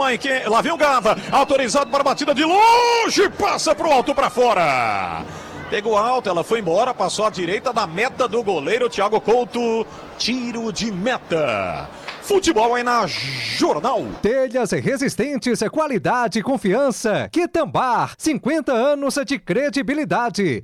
lá vem o Gava, autorizado para batida de longe, passa pro alto para fora. Pegou alto, ela foi embora, passou à direita da meta do goleiro Thiago Couto. Tiro de meta. Futebol aí na Jornal. Telhas resistentes, qualidade e confiança. Quitambar, 50 anos de credibilidade.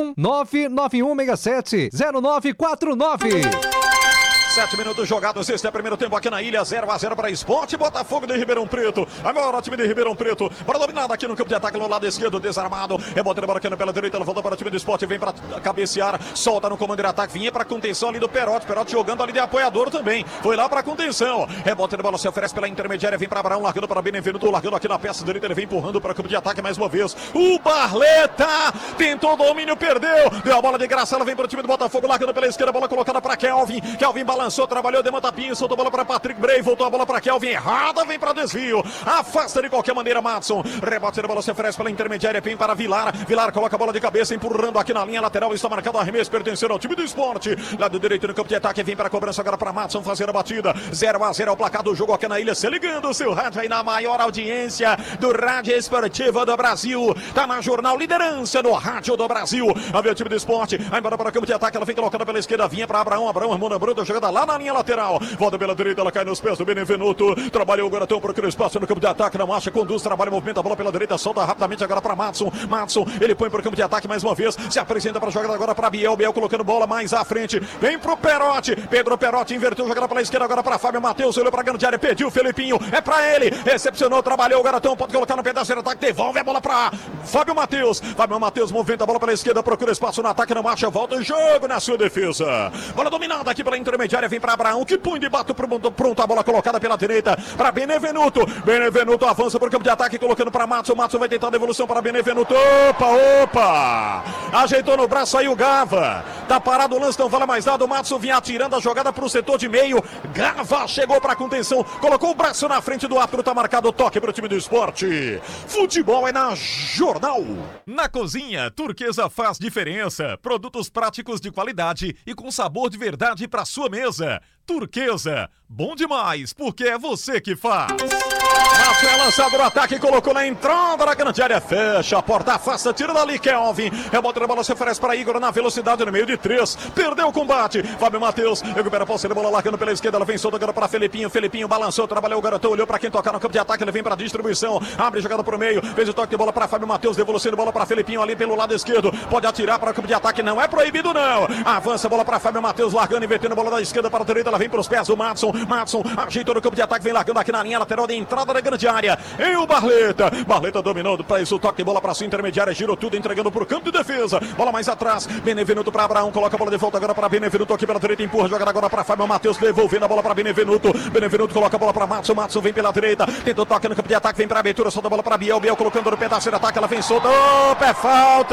81991670949. 7 minutos jogados, este é o primeiro tempo aqui na ilha, 0-0 para Sport Botafogo de Ribeirão Preto. Agora o time de Ribeirão Preto, para dominada aqui no campo de ataque no lado esquerdo, desarmado. Rebota embora aqui pela direita, ela volta para o time do Sport, vem para cabecear, solta no comando de ataque, vinha para contenção ali do Perotti. Perotti jogando ali de apoiador também, foi lá para contenção. Rebota de bola, se oferece pela intermediária, vem para Abraão, largando para Benevenuto, largando aqui na peça direita, ele vem empurrando para o campo de ataque mais uma vez. O Barleta tentou domínio, perdeu, deu a bola de graça, ela vem para o time do Botafogo, largando pela esquerda, bola colocada para Kelvin. Kelvin balançou, trabalhou, deu uma tapinha, soltou a bola para Patrick Bray, voltou a bola para Kelvin, errada, vem para desvio, afasta de qualquer maneira Madson, rebote de bola, se oferece pela intermediária, vem para Vilar, Vilar coloca a bola de cabeça, empurrando aqui na linha lateral, está marcado o arremesso, pertencendo ao time do Sport, lado direito no campo de ataque, vem para a cobrança agora para Madson fazer a batida, 0-0 ao placar do jogo aqui na ilha, se ligando o seu rádio aí na maior audiência do Rádio Esportivo do Brasil, tá na Jornal, liderança no Rádio do Brasil, a ver o time do Sport, vai embora para o campo de ataque, ela vem colocada pela esquerda, vinha para Abraão, Armando Bruto, jogada lá na linha lateral, volta pela direita, ela cai nos pés do Benevenuto, trabalhou o Garatão, procura espaço no campo de ataque, não acha, conduz, trabalha, movimenta a bola pela direita, solta rapidamente agora para Madson, ele põe para o campo de ataque mais uma vez, se apresenta para a jogada agora para Biel colocando bola mais à frente, vem pro Perotti, Pedro Perotti inverteu, jogada pela esquerda agora para Fábio Matheus, olhou para a grande área, pediu o Felipinho, é para ele, recepcionou, trabalhou o Garatão, pode colocar no pedaço de ataque, devolve a bola para Fábio Matheus movimenta a bola pela esquerda, procura espaço no ataque, não acha, volta o jogo na sua defesa, bola dominada aqui pela intermediária, vem para Abraão, que põe de bato pronto, a bola colocada pela direita para Benevenuto avança para o campo de ataque, colocando para Madson vai tentar a devolução para Benevenuto, opa, ajeitou no braço aí o Gava, tá parado o lance, não vale mais nada, o Madson vinha atirando a jogada para o setor de meio, Gava chegou para a contenção, colocou o braço na frente do árbitro, tá marcado o toque para o time do Sport. Futebol é na Jornal. Na cozinha, Turquesa faz diferença, produtos práticos de qualidade e com sabor de verdade para sua mesa. Turquesa, bom demais, porque é você que faz. Rafael lançado no ataque, colocou na entrada da grande área, fecha a porta, afasta, tira dali Kelvin, rebota da bola, se oferece para Igor na velocidade no meio de 3, perdeu o combate, Fábio Matheus, recupera a posse de bola, largando pela esquerda, ela vem solta agora para Felipinho balançou, trabalhou o Garoto, olhou para quem tocar no campo de ataque, ele vem para distribuição, abre jogada para o meio, fez o toque de bola para Fábio Matheus, devolução de bola para Felipinho ali pelo lado esquerdo, pode atirar para o campo de ataque, não é proibido não, avança a bola para Fábio Matheus, largando, invertendo a bola da esquerda para a direita, ela vem para os pés do Madson ajeitou no campo de ataque, vem largando aqui na linha lateral de entrada da grande área, e o Barleta dominou, faz o toque de bola para sua intermediária, girou tudo, entregando para o campo de defesa, bola mais atrás, Benevenuto para Abraão, coloca a bola de volta agora para Benevenuto aqui pela direita, empurra, joga agora para Fábio Matheus, devolvendo a bola para Benevenuto coloca a bola para Madson vem pela direita, tentou toque no campo de ataque, vem para a abertura, solta a bola para Biel colocando no pedaço de ataque, ela vem solta, opa, é falta!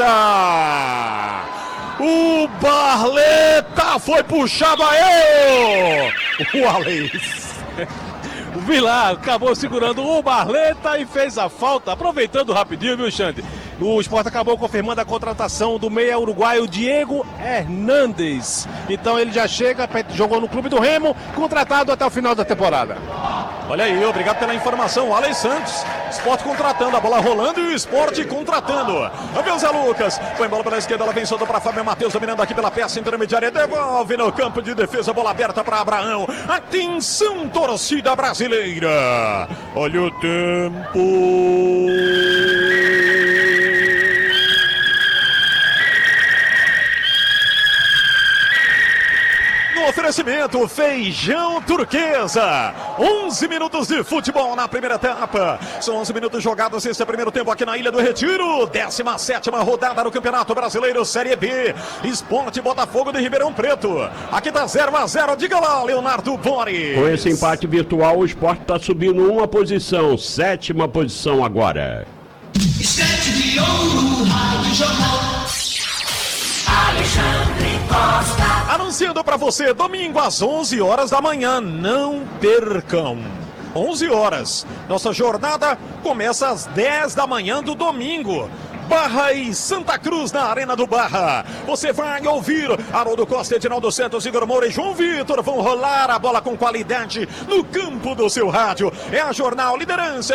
O Barleta foi puxado aí! O Alex. O Vilar acabou segurando o Barleta e fez a falta, aproveitando rapidinho, viu, Xande? O Sport acabou confirmando a contratação do meia uruguaio Diego Hernandes. Então ele já chega, jogou no Clube do Remo, contratado até o final da temporada. Olha aí, obrigado pela informação, Alex Santos. Sport contratando, a bola rolando e o Sport contratando. Vamos ver o Zé Lucas. Põe bola pela esquerda, ela vem solta para Fábio Matheus, dominando aqui pela peça intermediária. Devolve no campo de defesa, bola aberta para Abraão. Atenção, torcida brasileira. Olha o tempo. Oferecimento Feijão Turquesa, 11 minutos de futebol na primeira etapa, são 11 minutos jogados, esse é o primeiro tempo aqui na Ilha do Retiro, 17ª rodada do Campeonato Brasileiro Série B, Sport Botafogo de Ribeirão Preto, aqui tá 0-0, diga lá, Leonardo Boris. Com esse empate virtual, o Sport está subindo uma posição, 7ª posição agora. Estante de ouro, Rádio Jornal, Alexandre Costa. Anunciando para você, domingo às 11 horas da manhã, não percam. 11 horas. Nossa jornada começa às 10 da manhã do domingo. Barra e Santa Cruz na Arena do Barra. Você vai ouvir Haroldo Costa, Edinaldo Santos, Igor Moura e João Vitor vão rolar a bola com qualidade no campo do seu rádio. É a Jornal Liderança